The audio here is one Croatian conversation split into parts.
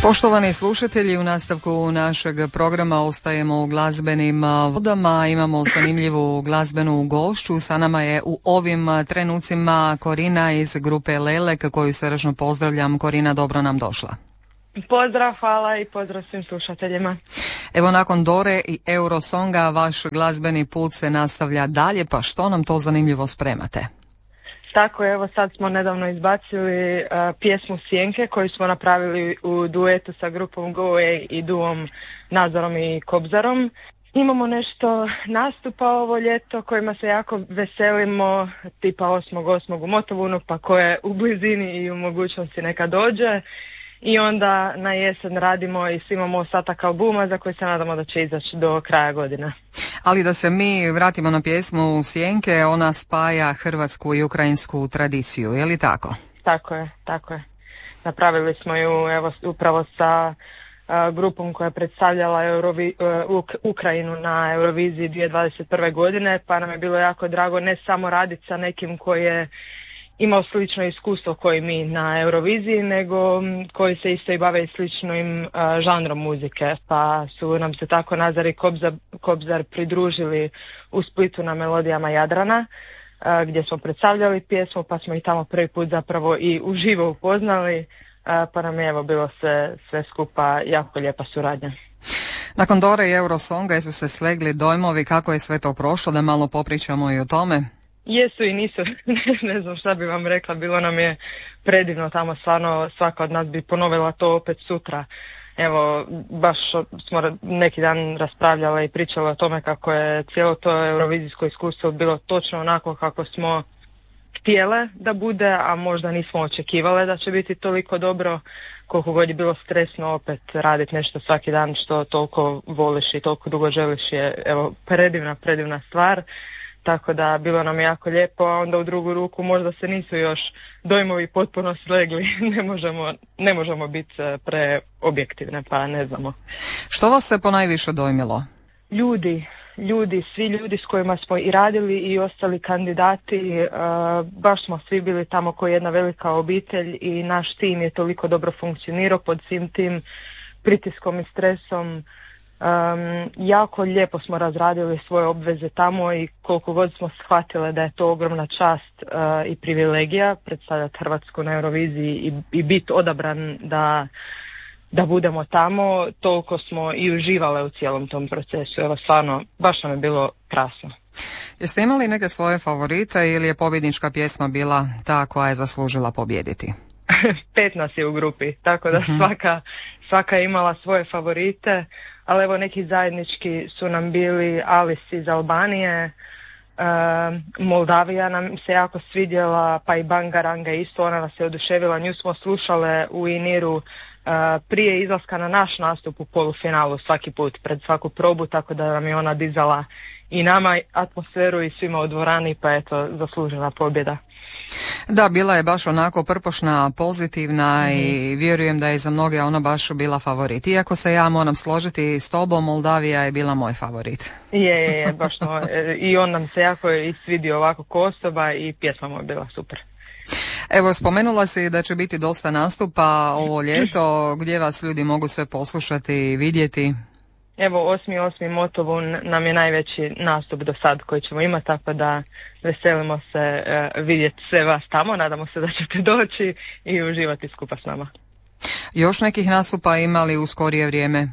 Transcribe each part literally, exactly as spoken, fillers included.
Poštovani slušatelji, u nastavku našeg programa ostajemo u glazbenim vodama. Imamo zanimljivu glazbenu gošću. Sa nama je u ovim trenucima Korina iz grupe Lelek, koju srdačno pozdravljam. Korina, dobro nam došla. Pozdrav, hvala i pozdrav svim slušateljima. Evo, nakon Dore i Eurosonga vaš glazbeni put se nastavlja dalje, pa što nam to zanimljivo spremate? Tako, evo sad smo nedavno izbacili uh, pjesmu Sjenke koju smo napravili u duetu sa grupom Go Away i duom Nazorom i Kobzarom. Imamo nešto nastupa ovo ljeto kojima se jako veselimo, tipa osmog osmog u Motovunu, pa ko je u blizini i u mogućnosti neka dođe. I onda na jesen radimo i imamo ostatak albuma za koji se nadamo da će izaći do kraja godine. Ali da se mi vratimo na pjesmu Sjenke, ona spaja hrvatsku i ukrajinsku tradiciju, je li tako? Tako je, tako je. Napravili smo ju evo upravo sa uh, grupom koja je predstavljala Eurovi, uh, Uk- Ukrajinu na Euroviziji dvije tisuće dvadeset prve godine, pa nam je bilo jako drago ne samo raditi sa nekim koji je imao slično iskustvo koji mi na Euroviziji, nego koji se isto i bave sličnim uh, žanrom muzike, pa su nam se tako Nazar i Kobzar, Kobzar pridružili u Splitu na Melodijama Jadrana, uh, gdje smo predstavljali pjesmu, pa smo i tamo prvi put zapravo i uživo upoznali, uh, pa nam je evo bilo sve, sve skupa jako lijepa suradnja. Nakon Dore i Eurosonga su se slegli dojmovi, kako je sve to prošlo, da malo popričamo i o tome? Jesu i nisu, ne znam šta bi vam rekla, bilo nam je predivno tamo, stvarno svaka od nas bi ponovila to opet sutra. Evo, baš smo neki dan raspravljali i pričali o tome kako je cijelo to eurovizijsko iskustvo bilo točno onako kako smo htjele da bude, a možda nismo očekivale da će biti toliko dobro, koliko god je bilo stresno opet raditi nešto svaki dan što toliko voliš i toliko dugo želiš je, evo, predivna, predivna stvar. Tako da bilo nam jako lijepo, a onda u drugu ruku možda se nisu još dojmovi potpuno slegli, ne možemo, ne možemo biti preobjektivne, pa ne znamo. Što vas se ponajviše dojmilo? Ljudi, ljudi, svi ljudi s kojima smo i radili i ostali kandidati, uh, baš smo svi bili tamo kao jedna velika obitelj i naš tim je toliko dobro funkcionirao pod svim tim pritiskom i stresom. Um, jako lijepo smo razradili svoje obveze tamo i koliko god smo shvatile da je to ogromna čast uh, i privilegija predstavljati Hrvatsku na Euroviziji i, i biti odabran da, da budemo tamo, toliko smo i uživale u cijelom tom procesu. Evo, stvarno, baš nam je bilo krasno. Jeste imali neke svoje favorite ili je pobjednička pjesma bila ta koja je zaslužila pobijediti? Pet nas je u grupi, tako da uh-huh. svaka, svaka je imala svoje favorite, ali evo neki zajednički su nam bili Alice iz Albanije, uh, Moldavija nam se jako svidjela, pa i Bangaranga isto, ona nas je oduševila, nju smo slušale u Iniru uh, prije izlaska na naš nastup u polufinalu svaki put, pred svaku probu, tako da nam je ona dizala i nama atmosferu i svima u dvorani, pa eto, zaslužena pobjeda. Da, bila je baš onako prpošna, pozitivna mm. i vjerujem da je za mnoge ona baš bila favorit. Iako se ja moram složiti s tobom, Moldavija je bila moj favorit. Je, je, je, baš no, i on nam se jako i svidio ovako ko osoba i pjesma mu je bila super. Evo, spomenula si da će biti dosta nastupa ovo ljeto, gdje vas ljudi mogu sve poslušati i vidjeti? Evo, osmi osmi Motovun nam je najveći nastup do sad koji ćemo imati, tako da veselimo se uh, vidjeti sve vas tamo, nadamo se da ćete doći i uživati skupa s nama. Još nekih nastupa imali u skorije vrijeme?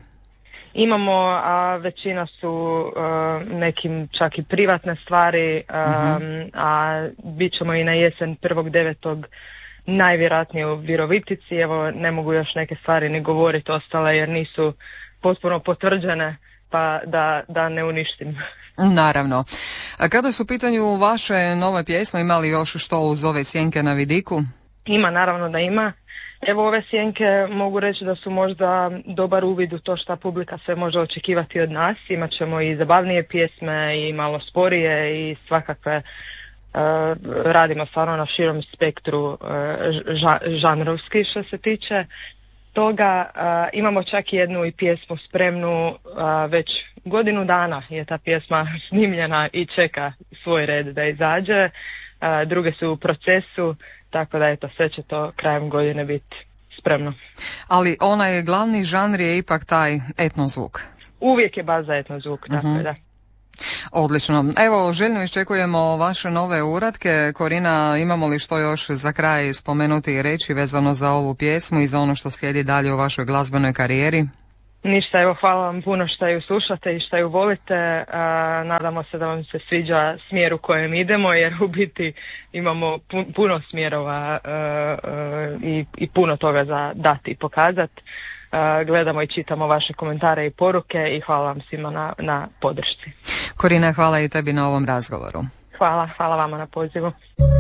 Imamo, a većina su uh, nekim čak i privatne stvari, um, uh-huh. a bit ćemo i na jesen prvog devetog najvjerojatnije u Virovitici. Evo, ne mogu još neke stvari ni govoriti ostale jer nisu potpuno potvrđene, pa da, da ne uništim. Naravno. A kada su u pitanju vaše nove pjesme, ima li još što uz ove Sjenke na vidiku? Ima, naravno da ima. Evo, ove Sjenke mogu reći da su možda dobar uvid u to šta publika sve može očekivati od nas. Imat ćemo i zabavnije pjesme i malo sporije i svakakve uh, radimo stvarno na širom spektru uh, ža, žanrovski što se tiče toga. Uh, imamo čak i jednu i pjesmu spremnu, uh, već godinu dana je ta pjesma snimljena i čeka svoj red da izađe. Uh, druge su u procesu, tako da eto, sve će to krajem godine biti spremno. Ali onaj glavni žanr je ipak taj etno zvuk. Uvijek je baza etno zvuk, uh-huh. Dakle, da. Odlično. Evo, željno iščekujemo vaše nove uratke. Korina, imamo li što još za kraj spomenuti i reći vezano za ovu pjesmu i za ono što slijedi dalje u vašoj glazbenoj karijeri? Ništa, evo, hvala vam puno što ju slušate i što ju volite. A, nadamo se da vam se sviđa smjer u kojem idemo, jer u biti imamo puno smjerova a, a, i, i puno toga za dati i pokazati. Gledamo i čitamo vaše komentare i poruke i hvala vam svima na, na podršci. Korina, hvala i tebi na ovom razgovoru. Hvala, hvala vama na pozivu.